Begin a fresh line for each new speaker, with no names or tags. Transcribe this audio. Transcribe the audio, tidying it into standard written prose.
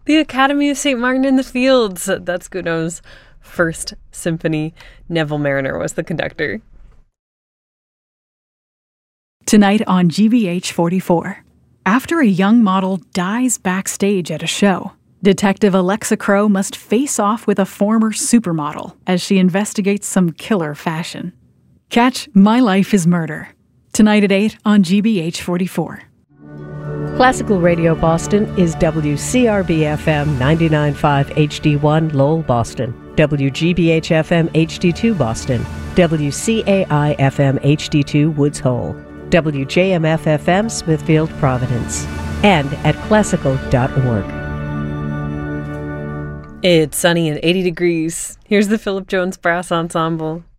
The Academy of St. Martin in the Fields. That's Gounod's first symphony. Neville Marriner was the conductor.
Tonight on GBH 44. After a young model dies backstage at a show, Detective Alexa Crowe must face off with a former supermodel as she investigates some killer fashion. Catch My Life is Murder. Tonight at 8 on GBH 44.
Classical Radio Boston is WCRB-FM 99.5 HD1 Lowell, Boston, WGBH-FM HD2 Boston, WCAI-FM HD2 Woods Hole, WJMF-FM Smithfield, Providence, and at classical.org.
It's sunny and 80 degrees. Here's the Philip Jones Brass Ensemble.